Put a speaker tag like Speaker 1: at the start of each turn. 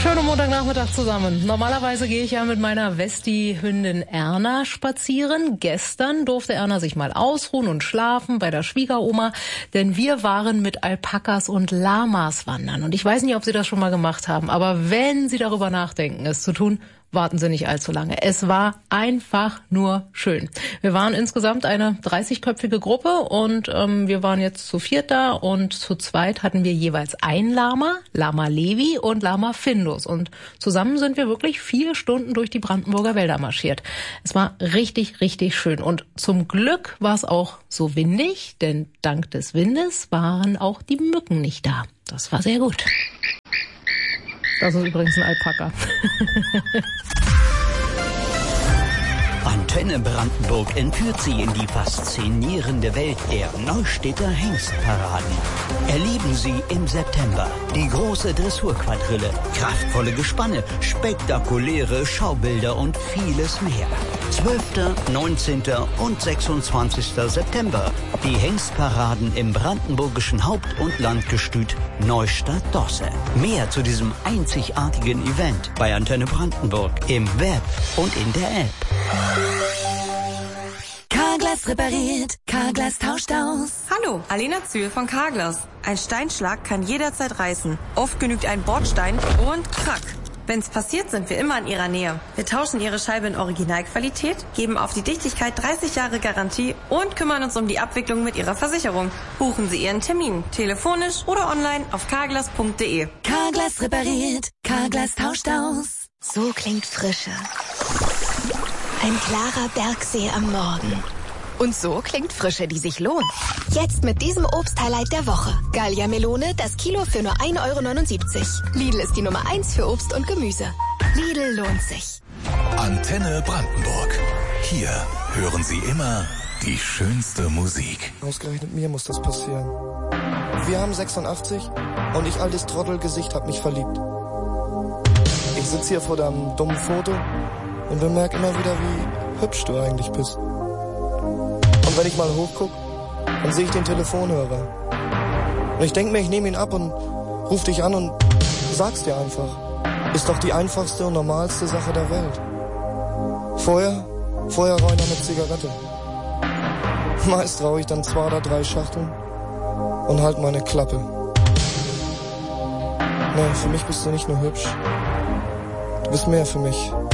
Speaker 1: Schönen Montagnachmittag zusammen. Normalerweise gehe ich ja mit meiner Westi-Hündin Erna spazieren. Gestern durfte Erna sich mal ausruhen und schlafen bei der Schwiegeroma, denn wir waren mit Alpakas und Lamas wandern. Und ich weiß nicht, ob Sie das schon mal gemacht haben, aber wenn Sie darüber nachdenken, es zu tun, warten Sie nicht allzu lange. Es war einfach nur schön. Wir waren insgesamt eine 30-köpfige Gruppe und wir waren jetzt zu viert da und zu zweit hatten wir jeweils ein Lama, Lama Levi und Lama Findus. Und zusammen sind wir wirklich 4 Stunden durch die Brandenburger Wälder marschiert. Es war richtig, richtig schön. Und zum Glück war es auch so windig, denn dank des Windes waren auch die Mücken nicht da. Das war sehr gut. Das ist übrigens ein Alpaka.
Speaker 2: Antenne Brandenburg entführt Sie in die faszinierende Welt der Neustädter Hengstparaden. Erleben Sie im September die große Dressurquadrille, kraftvolle Gespanne, spektakuläre Schaubilder und vieles mehr. 12., 19. und 26. September. Die Hengstparaden im brandenburgischen Haupt- und Landgestüt Neustadt-Dosse. Mehr zu diesem einzigartigen Event bei Antenne Brandenburg im Web und in der App.
Speaker 3: Carglass repariert, Carglass tauscht aus.
Speaker 4: Hallo, Alena Zühl von Carglass. Ein Steinschlag kann jederzeit reißen. Oft genügt ein Bordstein und krack. Wenn's passiert, sind wir immer in Ihrer Nähe. Wir tauschen Ihre Scheibe in Originalqualität, geben auf die Dichtigkeit 30 Jahre Garantie und kümmern uns um die Abwicklung mit Ihrer Versicherung. Buchen Sie Ihren Termin, telefonisch oder online auf carglass.de.
Speaker 3: Carglass repariert, Carglass tauscht aus.
Speaker 5: So klingt Frische. Ein klarer Bergsee am Morgen.
Speaker 6: Und so klingt Frische, die sich lohnt.
Speaker 5: Jetzt mit diesem Obsthighlight der Woche. Gallia Melone, das Kilo für nur 1,79 €. Lidl ist die Nummer 1 für Obst und Gemüse. Lidl lohnt sich.
Speaker 7: Antenne Brandenburg. Hier hören Sie immer die schönste Musik.
Speaker 8: Ausgerechnet mir muss das passieren. Wir haben 86 und ich, altes Trottelgesicht, hab mich verliebt. Ich sitz hier vor deinem dummen Foto und bemerke immer wieder, wie hübsch du eigentlich bist. Und wenn ich mal hochguck, dann sehe ich den Telefonhörer. Und ich denke mir, ich nehme ihn ab und ruf dich an und sag's dir einfach. Ist doch die einfachste und normalste Sache der Welt. Vorher rein eine Zigarette. Meist rauche ich dann 2 oder 3 Schachteln und halt meine Klappe. Nee, für mich bist du nicht nur hübsch. Du bist mehr für mich